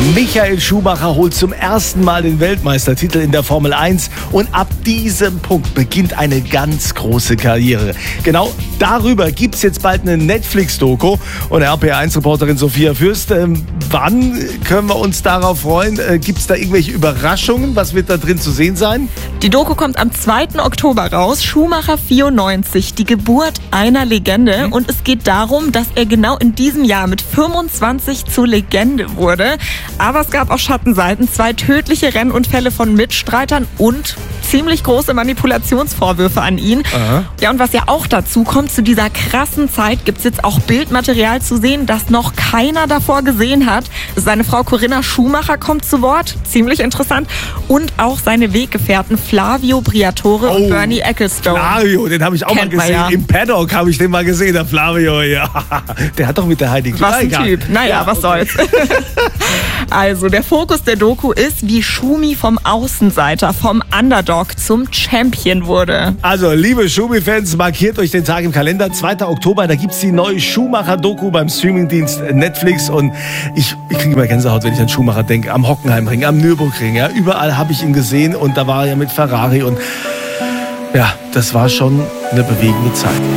Michael Schumacher holt zum ersten Mal den Weltmeistertitel in der Formel 1 und ab diesem Punkt beginnt eine ganz große Karriere. Genau darüber gibt es jetzt bald eine Netflix-Doku und RPA1-Reporterin Sophia Fürst, wann können wir uns darauf freuen? Gibt es da irgendwelche Überraschungen? Was wird da drin zu sehen sein? Die Doku kommt am 2. Oktober raus. Schumacher 94, die Geburt einer Legende. Und es geht darum, dass er genau in diesem Jahr mit 25 zur Legende wurde. Aber es gab auch Schattenseiten, 2 tödliche Rennunfälle von Mitstreitern und ziemlich große Manipulationsvorwürfe an ihn. Aha. Ja, und was ja auch dazu kommt, zu dieser krassen Zeit gibt es jetzt auch Bildmaterial zu sehen, das noch keiner davor gesehen hat. Seine Frau Corinna Schumacher kommt zu Wort, ziemlich interessant. Und auch seine Weggefährten Flavio Briatore und Bernie Ecclestone. Flavio, den habe ich auch mal gesehen. Ja. Im Paddock habe ich den mal gesehen, der Flavio. Ja. Der hat doch mit der Heidi Was ein Typ. Naja, was soll's. Also, der Fokus der Doku ist, wie Schumi vom Außenseiter, vom Underdog zum Champion wurde. Also, liebe Schumi-Fans, markiert euch den Tag im Kalender. 2. Oktober, da gibt es die neue Schumacher-Doku beim Streamingdienst Netflix. Und ich kriege immer Gänsehaut, wenn ich an Schumacher denke. Am Hockenheimring, am Nürburgring. Ja. Überall habe ich ihn gesehen und da war er ja mit Ferrari. Und ja, das war schon eine bewegende Zeit.